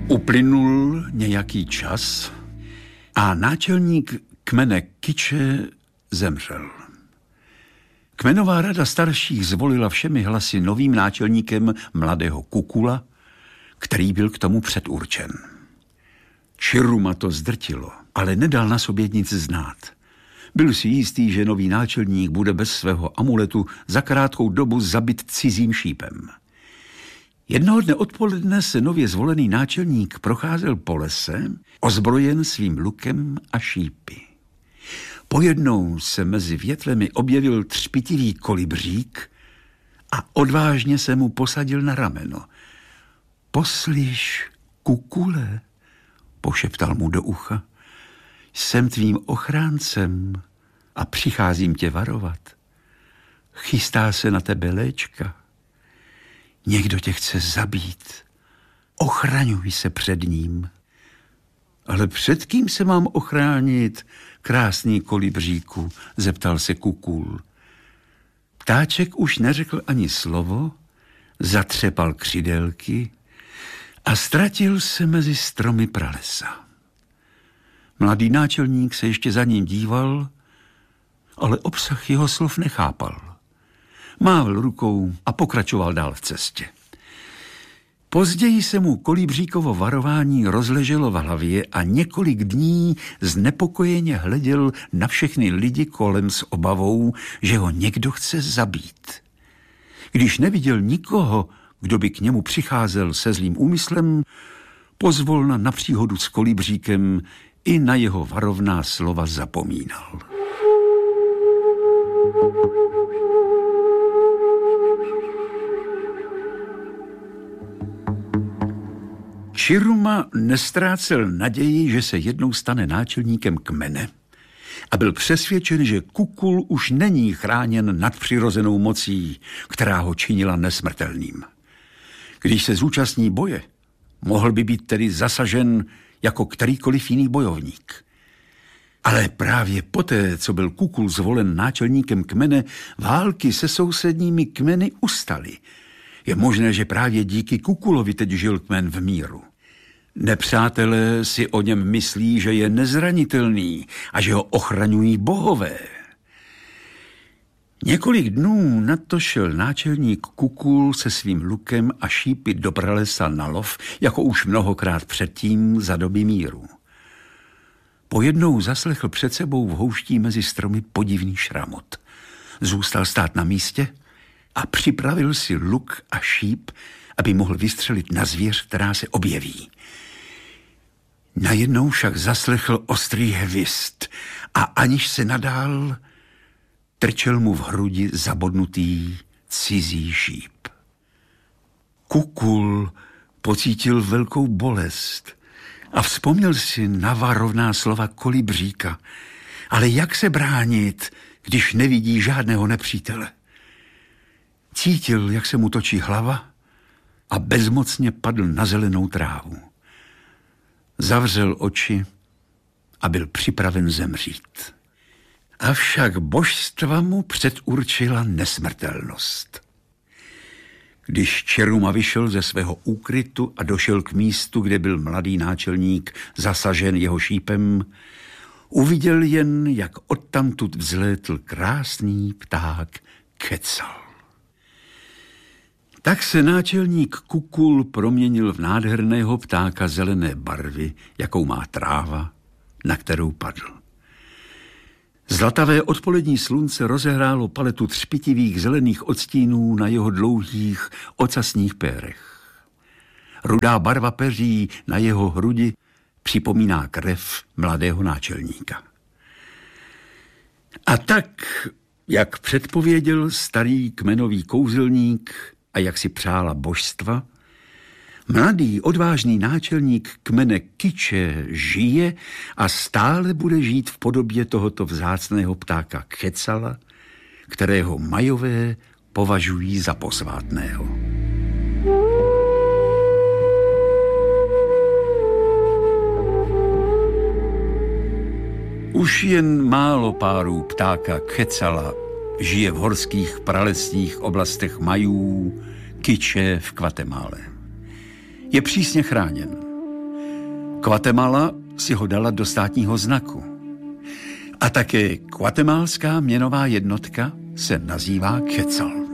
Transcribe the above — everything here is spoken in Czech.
Uplynul nějaký čas a náčelník kmene Kiče zemřel. Kmenová rada starších zvolila všemi hlasy novým náčelníkem mladého Kukula, který byl k tomu předurčen. Čiruma to zdrtilo, ale nedal na sobě nic znát. Byl si jistý, že nový náčelník bude bez svého amuletu za krátkou dobu zabit cizím šípem. Jednoho dne odpoledne se nově zvolený náčelník procházel po lese, ozbrojen svým lukem a šípy. Pojednou se mezi větvemi objevil třpitivý kolibřík a odvážně se mu posadil na rameno. Poslyš, Kukule, pošeptal mu do ucha, jsem tvým ochráncem a přicházím tě varovat. Chystá se na tebe léčka. Někdo tě chce zabít. Ochraňuj se před ním. Ale před kým se mám ochránit, krásný kolibříku, zeptal se Kukul. Ptáček už neřekl ani slovo, zatřepal křidélky a ztratil se mezi stromy pralesa. Mladý náčelník se ještě za ním díval, ale obsah jeho slov nechápal. Mával rukou a pokračoval dál v cestě. Později se mu kolibříkovo varování rozleželo v hlavě a několik dní znepokojeně hleděl na všechny lidi kolem s obavou, že ho někdo chce zabít. Když neviděl nikoho, kdo by k němu přicházel se zlým úmyslem, pozvolna na příhodu s kolibříkem i na jeho varovná slova zapomínal. Čiruma nestrácel naději, že se jednou stane náčelníkem kmene a byl přesvědčen, že Kukul už není chráněn nadpřirozenou mocí, která ho činila nesmrtelným. Když se zúčastní boje, mohl by být tedy zasažen jako kterýkoliv jiný bojovník. Ale právě poté, co byl Kukul zvolen náčelníkem kmene, války se sousedními kmeny ustaly. Je možné, že právě díky Kukulovi teď žil kmen v míru. Nepřátelé si o něm myslí, že je nezranitelný a že ho ochraňují bohové. Několik dnů na to šel náčelník Kukul se svým lukem a šípy do pralesa na lov, jako už mnohokrát předtím za doby míru. Pojednou zaslechl před sebou v houští mezi stromy podivný šramot. Zůstal stát na místě a připravil si luk a šíp, aby mohl vystřelit na zvěř, která se objeví. Najednou však zaslechl ostrý hvist a aniž se nadál, trčel mu v hrudi zabodnutý cizí šíp. Kukul pocítil velkou bolest a vzpomněl si na varovná slova kolibříka. Ale jak se bránit, když nevidí žádného nepřítele? Cítil, jak se mu točí hlava a bezmocně padl na zelenou trávu. Zavřel oči a byl připraven zemřít. Avšak božstva mu předurčila nesmrtelnost. Když Čiruma vyšel ze svého úkrytu a došel k místu, kde byl mladý náčelník zasažen jeho šípem, uviděl jen, jak odtamtud vzlétl krásný pták Kecal. Tak se náčelník Kukul proměnil v nádherného ptáka zelené barvy, jakou má tráva, na kterou padl. Zlatavé odpolední slunce rozehrálo paletu třpitivých zelených odstínů na jeho dlouhých ocasních pérech. Rudá barva peří na jeho hrudi připomíná krev mladého náčelníka. A tak, jak předpověděl starý kmenový kouzelník a jak si přála božstva, mladý odvážný náčelník kmene Kiče žije a stále bude žít v podobě tohoto vzácného ptáka Kecala, kterého Majové považují za posvátného. Už jen málo párů ptáka Kecala žije v horských pralesních oblastech Majů, Kiče v Guatemale. Je přísně chráněn. Guatemala si ho dala do státního znaku. A také guatemalská měnová jednotka se nazývá quetzal.